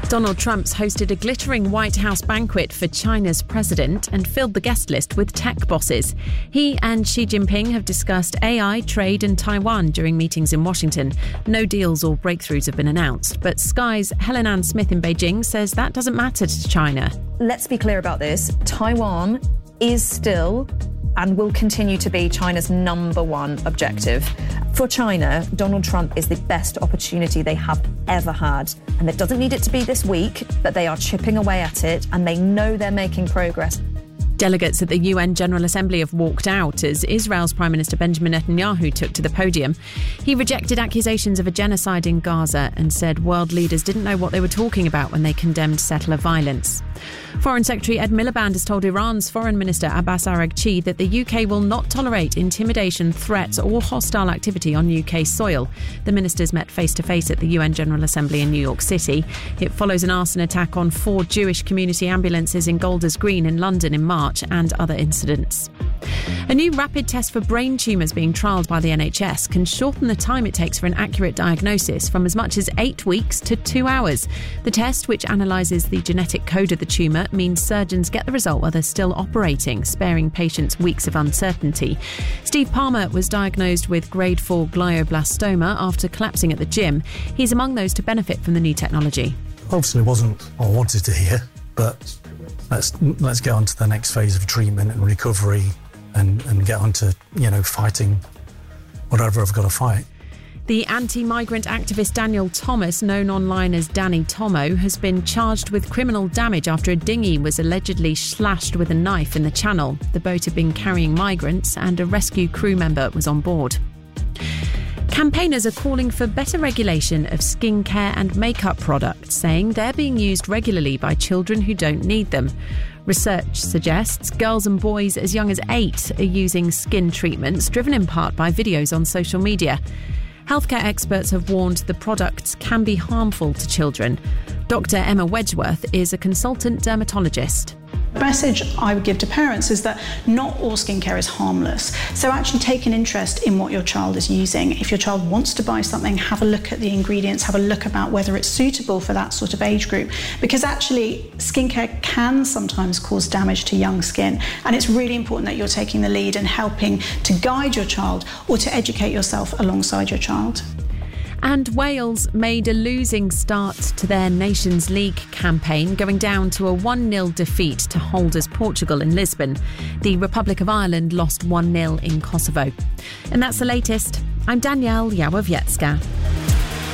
Donald Trump's hosted a glittering White House banquet for China's president and filled the guest list with tech bosses. He and Xi Jinping have discussed AI, trade and Taiwan during meetings in Washington. No deals or breakthroughs have been announced, but Sky's Helen Ann Smith in Beijing says that doesn't matter to China. Let's be clear about this. Taiwan is still and will continue to be China's number one objective. For China, Donald Trump is the best opportunity they have ever had. And it doesn't need it to be this week, but they are chipping away at it and they know they're making progress. Delegates at the UN General Assembly have walked out as Israel's Prime Minister Benjamin Netanyahu took to the podium. He rejected accusations of a genocide in Gaza and said world leaders didn't know what they were talking about when they condemned settler violence. Foreign Secretary Ed Miliband has told Iran's Foreign Minister Abbas Araghchi that the UK will not tolerate intimidation, threats or hostile activity on UK soil. The ministers met face-to-face at the UN General Assembly in New York City. It follows an arson attack on 4 Jewish community ambulances in Golders Green in London in March and other incidents. A new rapid test for brain tumours being trialled by the NHS can shorten the time it takes for an accurate diagnosis from as much as 8 weeks to 2 hours. The test, which analyses the genetic code of the tumour, means surgeons get the result while they're still operating, sparing patients weeks of uncertainty. Steve Palmer was diagnosed with grade 4 glioblastoma after collapsing at the gym. He's among those to benefit from the new technology. Obviously wasn't what I wanted to hear, but let's get on to the next phase of treatment and recovery and get on to, fighting whatever I've got to fight. The anti-migrant activist Daniel Thomas, known online as Danny Tomo, has been charged with criminal damage after a dinghy was allegedly slashed with a knife in the channel. The boat had been carrying migrants and a rescue crew member was on board. Campaigners are calling for better regulation of skincare and makeup products, saying they're being used regularly by children who don't need them. Research suggests girls and boys as young as 8 are using skin treatments, driven in part by videos on social media. Healthcare experts have warned the products can be harmful to children. Dr. Emma Wedgeworth is a consultant dermatologist. The message I would give to parents is that not all skincare is harmless. So actually take an interest in what your child is using. If your child wants to buy something, have a look at the ingredients, have a look about whether it's suitable for that sort of age group. Because actually skincare can sometimes cause damage to young skin. And it's really important that you're taking the lead and helping to guide your child or to educate yourself alongside your child. And Wales made a losing start to their Nations League campaign, going down to a 1-0 defeat to holders Portugal in Lisbon. The Republic of Ireland lost 1-0 in Kosovo. And that's the latest. I'm Danielle Yawowiecka.